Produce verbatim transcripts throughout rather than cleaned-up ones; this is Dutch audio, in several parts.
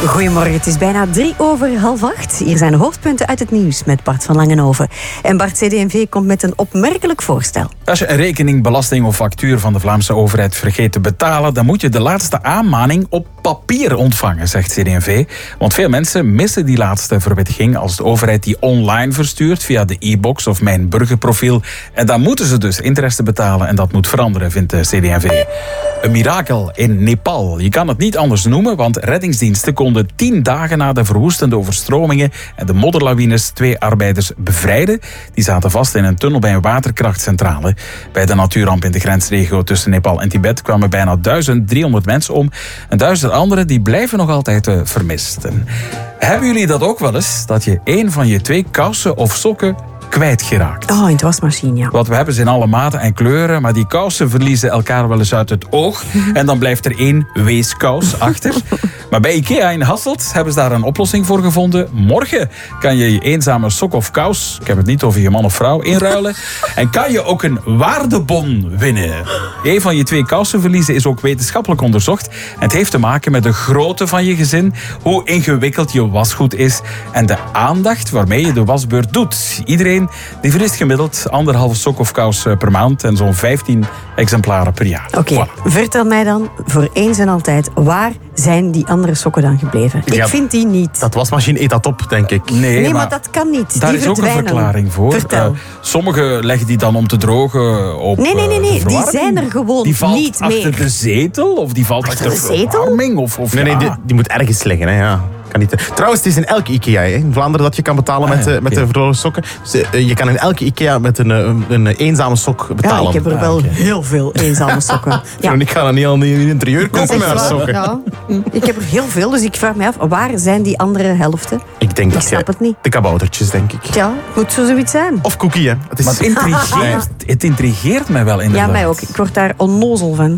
Goedemorgen, het is bijna drie over half acht. Hier zijn de hoofdpunten uit het nieuws met Bart van Langenhoven. En Bart, C D en V komt met een opmerkelijk voorstel. Als je een rekening, belasting of factuur van de Vlaamse overheid vergeet te betalen, dan moet je de laatste aanmaning op papier ontvangen, zegt C D en V. Want veel mensen missen die laatste verwittiging als de overheid die online verstuurt via de e-box of Mijn Burgerprofiel. En dan moeten ze dus interesse betalen en dat moet veranderen, vindt de C D en V. Een mirakel in Nepal. Je kan het niet anders noemen, want reddingsdiensten konden tien dagen na de verwoestende overstromingen en de modderlawines twee arbeiders bevrijden. Die zaten vast in een tunnel bij een waterkrachtcentrale. Bij de natuurramp in de grensregio tussen Nepal en Tibet kwamen bijna duizend driehonderd mensen om. En duizend anderen die blijven nog altijd uh, vermist. En hebben jullie dat ook wel eens? Dat je één van je twee kousen of sokken kwijtgeraakt. Oh, in de wasmachine, ja. Want we hebben ze in alle maten en kleuren, maar die kousen verliezen elkaar wel eens uit het oog. En dan blijft er één weeskous achter. Maar bij IKEA in Hasselt hebben ze daar een oplossing voor gevonden. Morgen kan je je eenzame sok of kous, ik heb het niet over je man of vrouw, inruilen. En kan je ook een waardebon winnen. Een van je twee kousen verliezen is ook wetenschappelijk onderzocht. En het heeft te maken met de grootte van je gezin, hoe ingewikkeld je wasgoed is en de aandacht waarmee je de wasbeurt doet. Iedereen die verliest gemiddeld anderhalve sok of kous per maand en zo'n vijftien exemplaren per jaar. Oké, okay, voilà. Vertel mij dan voor eens en altijd, waar zijn die andere sokken dan gebleven? Ik ja, vind die niet. Dat wasmachine eet dat op, denk ik. Nee, nee maar, maar dat kan niet. Daar die is ook een verklaring voor. Vertel. Uh, sommigen leggen die dan om te drogen op Nee, nee, nee, nee. Uh, die zijn er gewoon die valt niet achter meer. de zetel? Of die valt achter, achter de, de verwarming? Of, of, nee, ja. nee, die, die moet ergens liggen, hè, ja. Niet. Trouwens, het is in elke IKEA hè, in Vlaanderen dat je kan betalen ah, met, ja, uh, met okay. de verloren sokken. Dus, uh, je kan in elke IKEA met een, een, een eenzame sok betalen. Ja, ik heb er wel ah, okay. heel veel eenzame sokken. Ja. Ik ga dan niet al in het interieur kopen met waar. sokken. Ja. Ik heb er heel veel, dus ik vraag me af, waar zijn die andere helften? Ik denk ik dat snap je, het niet. De kaboutertjes, denk ik. Ja, moet zo zoiets zijn. Of cookie, hè. Het is... Maar het intrigeert, het intrigeert mij wel inderdaad. Ja, mij ook. Ik word daar onnozel van.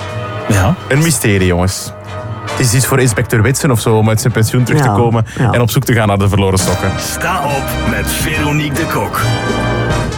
Ja. Een mysterie, jongens. Het is iets voor inspecteur Witsen of zo om uit zijn pensioen terug ja, te komen ja. en op zoek te gaan naar de verloren sokken. Sta op met Veronique de Kok.